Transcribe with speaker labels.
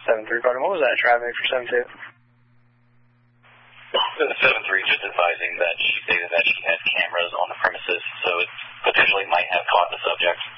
Speaker 1: 7-3, pardon. What was that traffic for 7-2?
Speaker 2: 7-3 just advising that she stated that she had cameras on the premises, so it potentially might have caught the subject.